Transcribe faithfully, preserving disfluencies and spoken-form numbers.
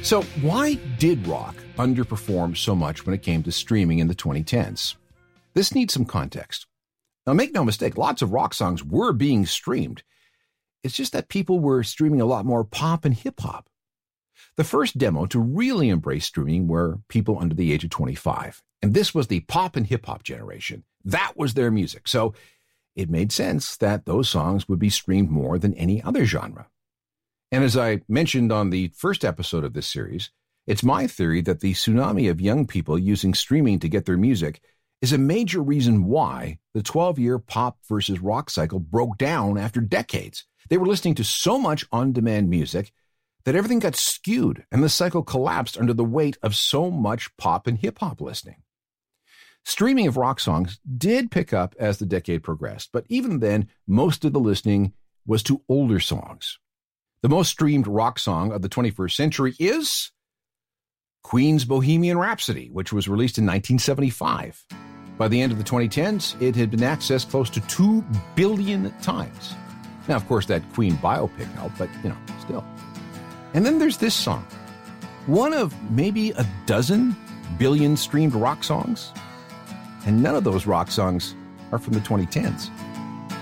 So why did rock underperform so much when it came to streaming in the twenty tens? This needs some context. Now, make no mistake, lots of rock songs were being streamed. It's just that people were streaming a lot more pop and hip-hop. The first demo to really embrace streaming were people under the age of twenty-five. And this was the pop and hip-hop generation. That was their music. So it made sense that those songs would be streamed more than any other genre. And as I mentioned on the first episode of this series, it's my theory that the tsunami of young people using streaming to get their music is a major reason why the twelve-year pop versus rock cycle broke down after decades. They were listening to so much on-demand music that everything got skewed and the cycle collapsed under the weight of so much pop and hip-hop listening. Streaming of rock songs did pick up as the decade progressed, but even then, most of the listening was to older songs. The most streamed rock song of the twenty-first century is Queen's Bohemian Rhapsody, which was released in nineteen seventy-five. By the end of the twenty tens, it had been accessed close to two billion times. Now, of course, that Queen biopic helped, but, you know, still. And then there's this song, one of maybe a dozen billion streamed rock songs. And none of those rock songs are from the twenty tens.